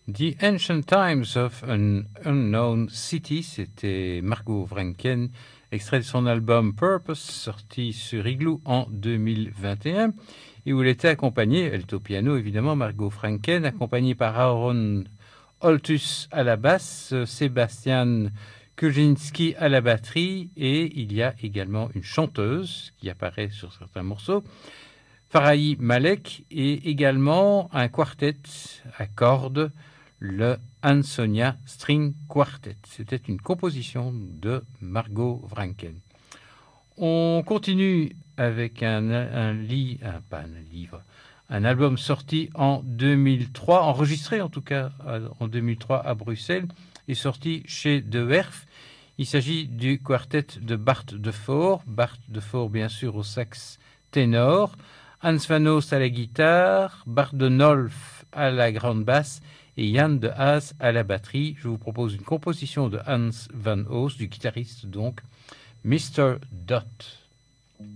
The Ancient Times of an Unknown City, c'était Margot Vranken, extrait de son album Purpose, sorti sur Igloo en 2021, et où elle était accompagnée, elle est au piano évidemment, Margot Vranken, accompagnée par Aaron Holtus à la basse, Sébastien Kuczynski à la batterie, et il y a également une chanteuse qui apparaît sur certains morceaux, Farahi Malek, et également un quartet à cordes, le Ansonia String Quartet. C'était une composition de Margot Vranken. On continue avec un album sorti en 2003, enregistré en tout cas en 2003 à Bruxelles, et sorti chez De Werf. Il s'agit du quartet de Bart Defort bien sûr au sax ténor, Hans Van Oost à la guitare, Bart de Nolf à la grande basse et Yann de Haas à la batterie. Je vous propose une composition de Hans Van Oost, du guitariste donc, Mr. Dot.